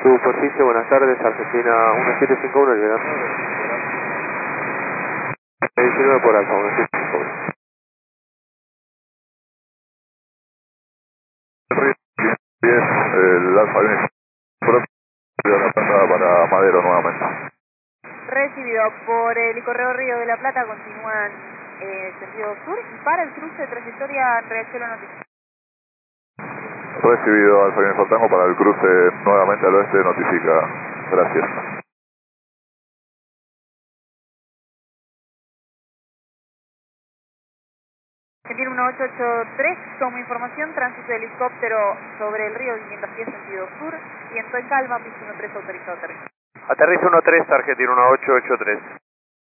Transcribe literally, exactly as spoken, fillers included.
Superficie, buenas tardes, Argentina uno siete cinco uno, liberando. diecinueve por alfa, uno siete cinco uno. Bien, el Alfa viene de la planta para Madero nuevamente. Recibido por el Correo Río de la Plata, continúan eh, sentido sur y para el cruce de trayectoria Riachuelo notifica. Recibido Alfa viene Tango para el cruce nuevamente al oeste, notifica. Gracias. Argentina uno ocho ocho tres, como información, tránsito de helicóptero sobre el río quinientos diez sentido sur, viento en calma, piso uno tres autorizado aterrizaje. Aterriza uno tres, Argentina uno ocho ocho tres.